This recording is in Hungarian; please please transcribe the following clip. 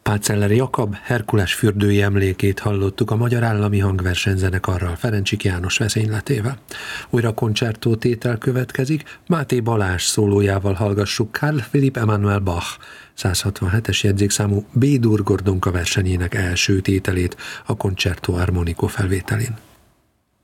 Páceller Jakab Herkules fürdői emlékét hallottuk a Magyar Állami Hangversenyzenekarral, Ferencsik János vezényletével. Újra koncertótétel következik, Máté Balázs szólójával hallgassuk Carl Philipp Emanuel Bach 167-es jegyzékszámú B-dur Gordonka versenyének első tételét a Concerto Armonico felvételén.